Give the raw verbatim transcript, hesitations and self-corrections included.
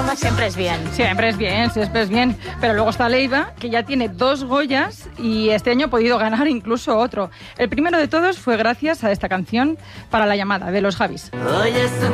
siempre es bien. Siempre es bien, siempre es bien. Pero luego está Leiva, que ya tiene dos Goyas y este año ha podido ganar incluso otro. El primero de todos fue gracias a esta canción Para la llamada, de los Javis.